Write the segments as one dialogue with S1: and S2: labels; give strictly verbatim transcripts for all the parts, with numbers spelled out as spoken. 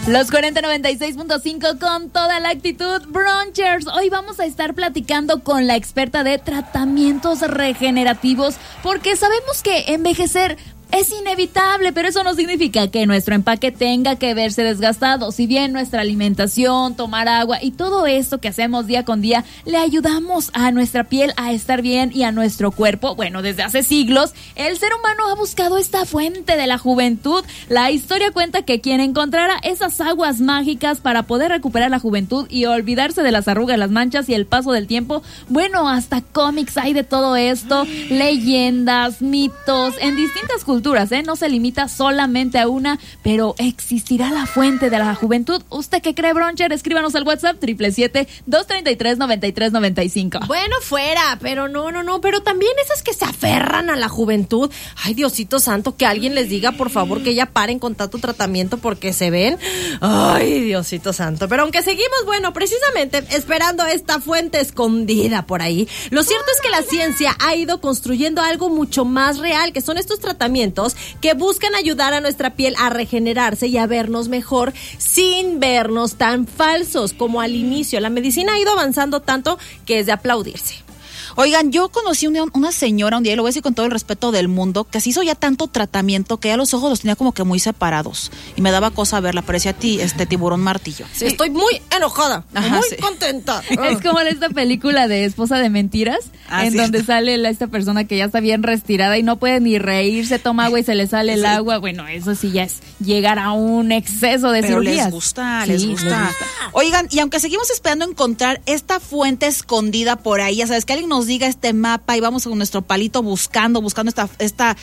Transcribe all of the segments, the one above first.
S1: Los cuarenta noventa y seis punto cinco con toda la actitud. Brunchers, hoy vamos a estar platicando con la experta de tratamientos regenerativos, porque sabemos que envejecer es inevitable, pero eso no significa que nuestro empaque tenga que verse desgastado. Si bien nuestra alimentación, tomar agua y todo esto que hacemos día con día le ayudamos a nuestra piel a estar bien y a nuestro cuerpo, bueno, desde hace siglos el ser humano ha buscado esta fuente de la juventud. La historia cuenta que quien encontrara esas aguas mágicas para poder recuperar la juventud y olvidarse de las arrugas, las manchas y el paso del tiempo, bueno, hasta cómics hay de todo esto, leyendas, mitos, en distintas culturas. Culturas, ¿eh? No se limita solamente a una, pero existirá la fuente de la juventud. ¿Usted qué cree, Broncher? Escríbanos al WhatsApp triple siete, dos treinta y tres, noventa y tres noventa y cinco.
S2: Bueno, fuera, pero no, no, no, pero también esas que se aferran a la juventud. Ay, Diosito santo, que alguien les diga, por favor, que ya paren con tanto tratamiento porque se ven. Ay, Diosito santo. Pero aunque seguimos, bueno, precisamente esperando esta fuente escondida por ahí, lo cierto es que la ciencia ha ido construyendo algo mucho más real, que son estos tratamientos que buscan ayudar a nuestra piel a regenerarse y a vernos mejor sin vernos tan falsos como al inicio. La medicina ha ido avanzando tanto que es de aplaudirse.
S3: Oigan, yo conocí una, una señora un día, y lo voy a decir con todo el respeto del mundo, que se hizo ya tanto tratamiento que ya los ojos los tenía como que muy separados. Y me daba cosa verla, parecía ti, este tiburón martillo.
S2: Sí, estoy muy enojada, Ajá, muy sí. contenta.
S1: Es como en esta película de Esposa de Mentiras, ah, en sí. donde sale la, esta persona que ya está bien retirada y no puede ni reírse, toma agua y se le sale sí. el agua. Bueno, eso sí ya es llegar a un exceso de
S3: Pero
S1: cirugías.
S3: les gusta, sí, les gusta. les gusta. Oigan, y aunque seguimos esperando encontrar esta fuente escondida por ahí, ya sabes, que alguien nos diga este mapa y vamos con nuestro palito buscando, buscando esta, esta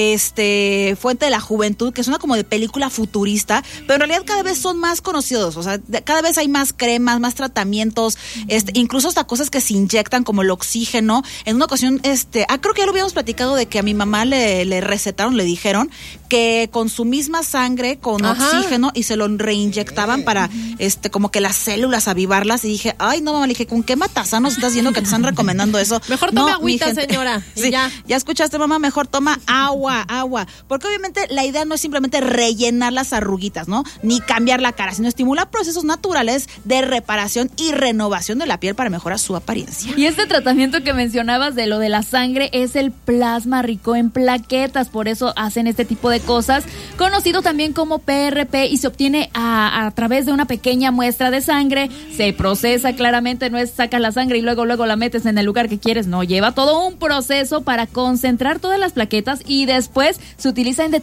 S3: este, fuente de la juventud, que suena como de película futurista, pero en realidad cada vez son más conocidos, o sea, cada vez hay más cremas, más tratamientos, este, incluso hasta cosas que se inyectan como el oxígeno. En una ocasión, este, ah, creo que ya lo habíamos platicado de que a mi mamá le, le recetaron, le dijeron que con su misma sangre, con Ajá. oxígeno, y se lo reinyectaban para, este, como que las células avivarlas, y dije, ay, no, mamá, le dije, ¿con qué matasanos estás viendo que te están recomendando eso?
S2: Mejor tome no, agüita, señora.
S3: Sí, ya. ya escuchaste, mamá, mejor toma agua, agua. Porque obviamente la idea no es simplemente rellenar las arruguitas, ¿no? Ni cambiar la cara, sino estimular procesos naturales de reparación y renovación de la piel para mejorar su apariencia.
S1: Y este tratamiento que mencionabas de lo de la sangre es el plasma rico en plaquetas, por eso hacen este tipo de cosas, conocido también como P R P, y se obtiene a, a través de una pequeña muestra de sangre, se procesa claramente, no es sacas la sangre y luego luego la metes en el lugar que quieres, no, lleva todo un proceso para concentrar todas las plaquetas y después se utiliza en, de,